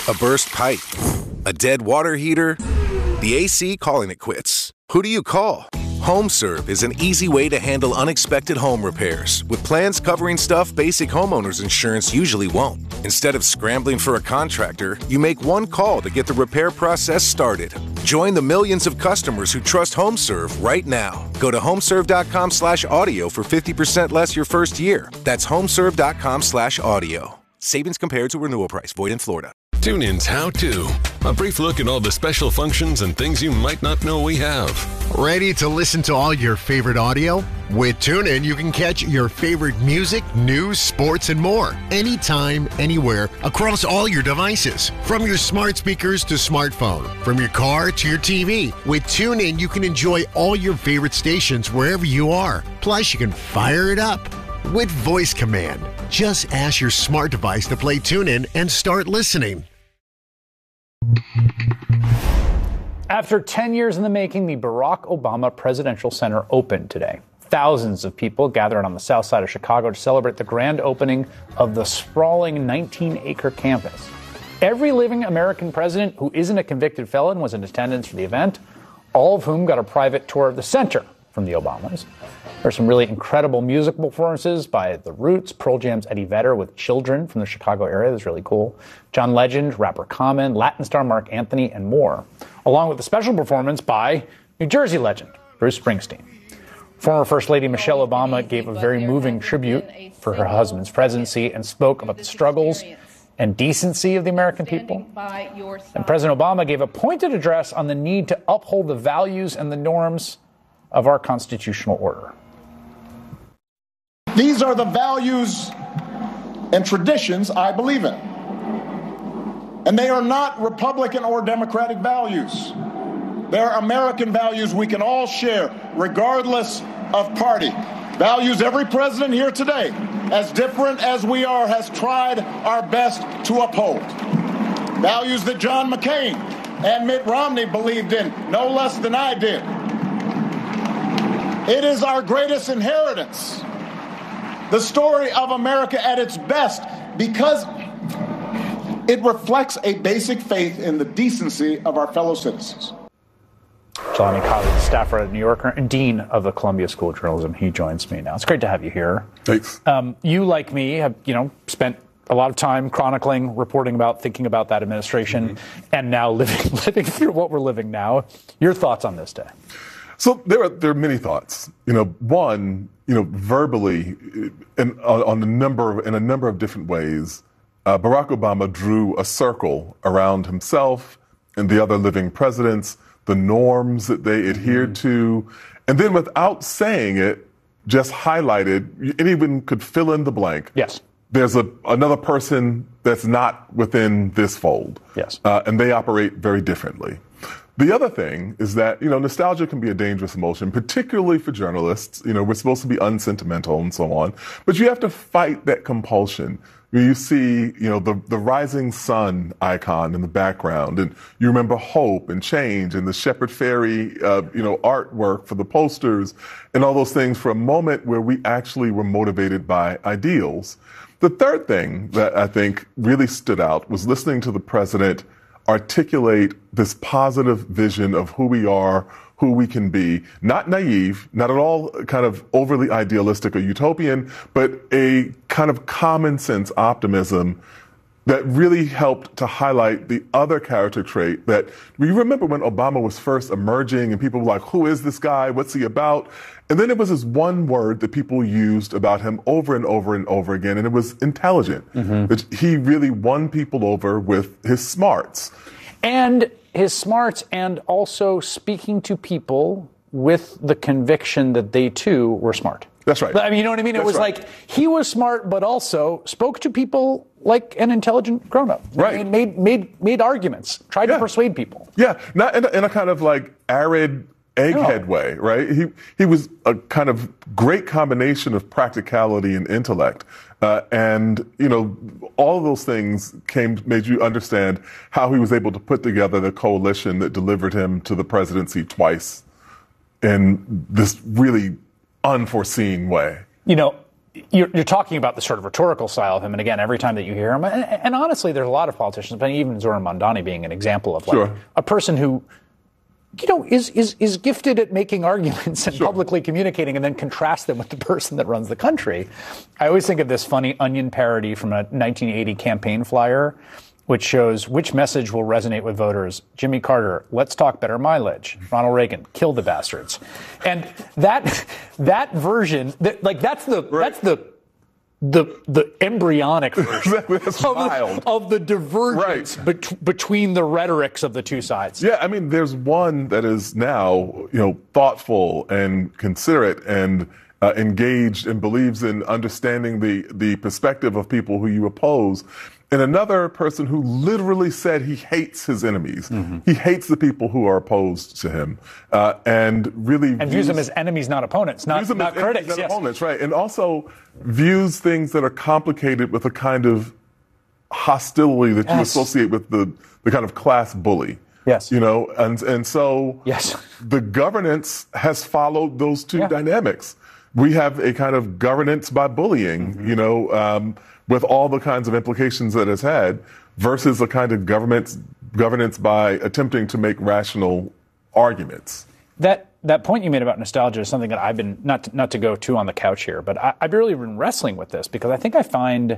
A burst pipe? A dead water heater? The AC calling it quits? Who do you call? HomeServe is an easy way to handle unexpected home repairs with plans covering stuff basic homeowners insurance usually won't. Instead of scrambling for a contractor, you make one call to get the repair process started. Join the millions of customers who trust HomeServe right now. Go to homeserve.com/audio for 50% less your first year. That's homeserve.com/audio. Savings compared to renewal price. Void in Florida. TuneIn's How To. A brief look at all the special functions and things you might not know we have. Ready to listen to all your favorite audio? With TuneIn, you can catch your favorite music, news, sports, and more. Anytime, anywhere, across all your devices. From your smart speakers to smartphone. From your car to your TV. With TuneIn, you can enjoy all your favorite stations wherever you are. Plus, you can fire it up with voice command. Just ask your smart device to play TuneIn and start listening. After 10 years in the making, the Barack Obama Presidential Center opened today. Thousands of people gathered on the south side of Chicago to celebrate the grand opening of the sprawling 19-acre campus. Every living American president who isn't a convicted felon was in attendance for the event, all of whom got a private tour of the center from the Obamas. There's some really incredible musical performances by The Roots, Pearl Jam's Eddie Vedder with children from the Chicago area. That's really cool. John Legend, rapper Common, Latin star Mark Anthony, and more. Along with a special performance by New Jersey legend Bruce Springsteen. Former First Lady Michelle Obama gave a very moving tribute for her husband's presidency and spoke about the struggles and decency of the American people. And President Obama gave a pointed address on the need to uphold the values and the norms of our constitutional order. These are the values and traditions I believe in. And they are not Republican or Democratic values. They're American values we can all share, regardless of party. Values every president here today, as different as we are, has tried our best to uphold. Values that John McCain and Mitt Romney believed in no less than I did. It is our greatest inheritance, the story of America at its best, because it reflects a basic faith in the decency of our fellow citizens. Jelani Kali, staffer at New Yorker and dean of the Columbia School of Journalism. He joins me now. It's great to have you here. Thanks. You, like me, have spent a lot of time chronicling, reporting about, thinking about that administration, and now living through what we're living now. Your thoughts on this day? So there are many thoughts. One, verbally, in a number of different ways, Barack Obama drew a circle around himself and the other living presidents, the norms that they adhered to, and then without saying it, just highlighted, and even could fill in the blank. Yes. There's another person that's not within this fold. Yes. And they operate very differently. The other thing is that, nostalgia can be a dangerous emotion, particularly for journalists. We're supposed to be unsentimental and so on, but you have to fight that compulsion. You see, the rising sun icon in the background, and you remember hope and change and the Shepard Fairey, artwork for the posters and all those things for a moment where we actually were motivated by ideals. The third thing that I think really stood out was listening to the president articulate this positive vision of who we are, who we can be, not naive, not at all kind of overly idealistic or utopian, but a kind of common sense optimism that really helped to highlight the other character trait that we remember when Obama was first emerging and people were like, who is this guy? What's he about? And then it was this one word that people used about him over and over and over again, and it was intelligent. That he really won people over with his smarts. And his smarts, and also speaking to people with the conviction that they too were smart. That's right. I mean, you know what I mean? It was like he was smart, but also spoke to people like an intelligent grown-up. Right. Made arguments, tried to persuade people. Yeah, not in a kind of like arid egghead way, right? He was a kind of great combination of practicality and intellect. And all of those things made you understand how he was able to put together the coalition that delivered him to the presidency twice in this really unforeseen way. you're talking about the sort of rhetorical style of him, and again, every time that you hear him, and honestly, there's a lot of politicians, but even Zoran Mandani being an example of like a person who, is gifted at making arguments and publicly communicating, and then contrast them with the person that runs the country. I always think of this funny Onion parody from a 1980 campaign flyer, which shows which message will resonate with voters. Jimmy Carter, let's talk better mileage. Ronald Reagan, kill the bastards. And that version, that's the embryonic version of the divergence between the rhetorics of the two sides. Yeah, I mean, there's one that is now, thoughtful and considerate and engaged and believes in understanding the perspective of people who you oppose. And another person who literally said he hates his enemies. Mm-hmm. He hates the people who are opposed to him, and views them as enemies, not opponents, not critics. Not opponents, right? And also views things that are complicated with a kind of hostility that you associate with the kind of class bully. Yes. And so the governance has followed those two dynamics. We have a kind of governance by bullying, with all the kinds of implications that it's had, versus a kind of governance by attempting to make rational arguments. That point you made about nostalgia is something that I've been, not to go too on the couch here, but I've really been wrestling with this because I think I find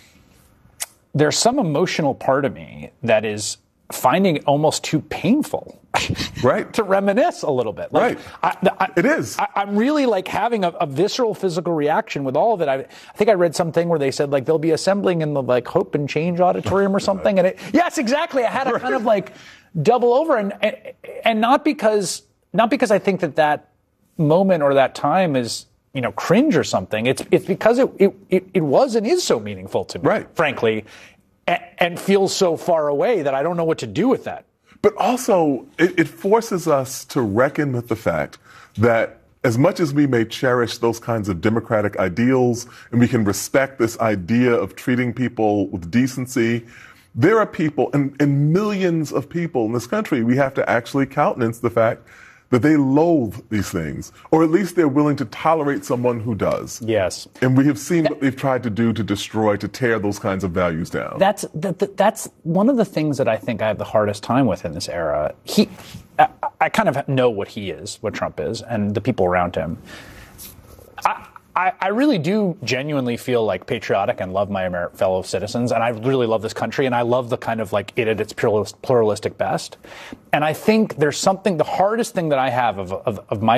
there's some emotional part of me that is finding it almost too painful to reminisce a little bit. Like, it is. I'm really like having a visceral physical reaction with all of it. I think I read something where they said like they'll be assembling in the like Hope and Change auditorium or something. And yes, exactly. I had a kind of like double over and not because I think that moment or that time is, cringe or something. It's because it was and is so meaningful to me, frankly, and feels so far away that I don't know what to do with that. But also, it forces us to reckon with the fact that as much as we may cherish those kinds of democratic ideals and we can respect this idea of treating people with decency, there are people, and millions of people in this country, we have to actually countenance the fact that they loathe these things, or at least they're willing to tolerate someone who does. Yes. And we have seen what they've tried to do to destroy, to tear those kinds of values down. That's one of the things that I think I have the hardest time with in this era. I kind of know what Trump is, and the people around him. I really do genuinely feel like patriotic and love my fellow citizens, and I really love this country, and I love the kind of like it at its pluralistic best. And I think there's something, the hardest thing that I have of my